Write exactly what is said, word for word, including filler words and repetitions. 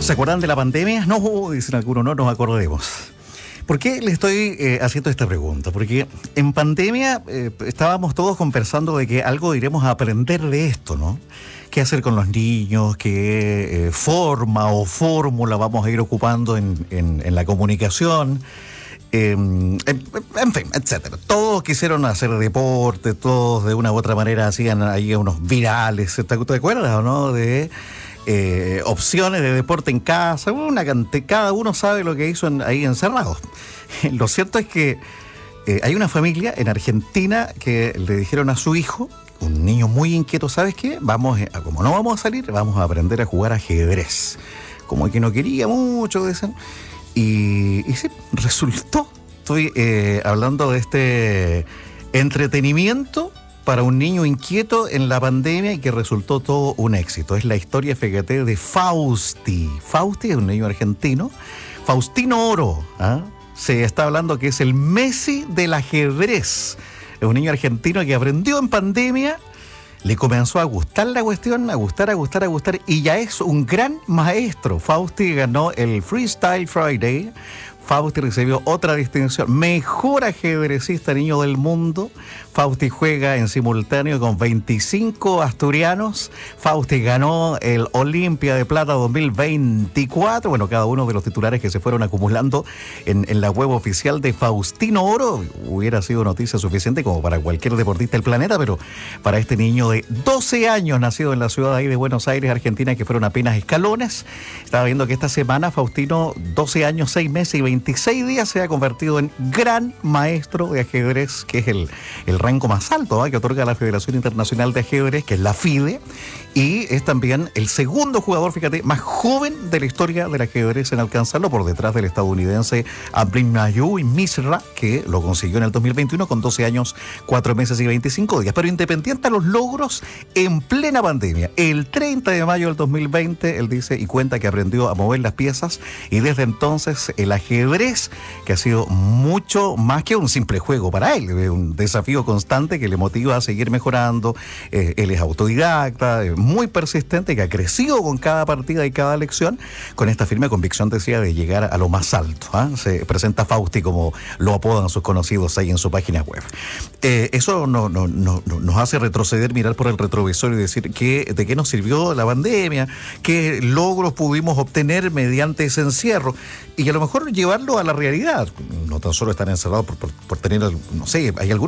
¿Se acuerdan de la pandemia? No, dicen algunos, no nos acordemos. ¿Por qué le estoy eh, haciendo esta pregunta? Porque en pandemia eh, estábamos todos conversando de que algo iremos a aprender de esto, ¿no? ¿Qué hacer con los niños? ¿Qué eh, forma o fórmula vamos a ir ocupando en, en, en la comunicación? Eh, en, en fin, etcétera. Todos quisieron hacer deporte, todos de una u otra manera hacían ahí unos virales. ¿Te, te acuerdas o no? De eh, opciones de deporte en casa, una cantidad, cada uno sabe lo que hizo en, ahí encerrado. Lo cierto es que eh, hay una familia en Argentina que le dijeron a su hijo, un niño muy inquieto, ¿sabes qué? Vamos, a, como no vamos a salir, vamos a aprender a jugar ajedrez. Como que no quería mucho, dicen. Y, y sí, resultó. Estoy eh, hablando de este entretenimiento para un niño inquieto en la pandemia y que resultó todo un éxito. Es la historia, fíjate, de Fausti. Fausti es un niño argentino. Faustino Oro, ¿ah? Se está hablando que es el Messi del ajedrez. Es un niño argentino que aprendió en pandemia, le comenzó a gustar la cuestión, a gustar, a gustar, a gustar, y ya es un gran maestro. Fausti ganó el Freestyle Friday. Fausti recibió otra distinción, mejor ajedrecista niño del mundo. Fausti juega en simultáneo con veinticinco asturianos. Fausti ganó el Olimpia de Plata dos mil veinticuatro. Bueno, cada uno de los titulares que se fueron acumulando en, en la web oficial de Faustino Oro hubiera sido noticia suficiente como para cualquier deportista del planeta, pero para este niño de doce años, nacido en la ciudad ahí de Buenos Aires, Argentina, que fueron apenas escalones. Estaba viendo que esta semana Faustino, doce años, seis meses y veintiséis días, se ha convertido en gran maestro de ajedrez, que es el, el rango más alto, ¿eh? que otorga la Federación Internacional de Ajedrez, que es la FIDE, y es también el segundo jugador, fíjate, más joven de la historia del ajedrez en alcanzarlo, por detrás del estadounidense Abdulmayur Misra, que lo consiguió en el dos mil veintiuno con doce años, cuatro meses y veinticinco días. Pero independiente a los logros en plena pandemia, el treinta de mayo del dos mil veinte, él dice y cuenta que aprendió a mover las piezas, y desde entonces el ajedrez, que ha sido mucho más que un simple juego para él, un desafío constante que le motiva a seguir mejorando. Eh, él es autodidacta, eh, muy persistente, que ha crecido con cada partida y cada lección, con esta firme convicción, decía, de llegar a lo más alto. ¿eh? Se presenta Fausti como lo apodan sus conocidos ahí en su página web. Eh, eso no, no, no, no, nos hace retroceder, mirar por el retrovisor y decir que, de qué nos sirvió la pandemia, qué logros pudimos obtener mediante ese encierro, y a lo mejor llevarlo a la realidad, no tan solo estar encerrado por, por, por tener, no sé, hay algunos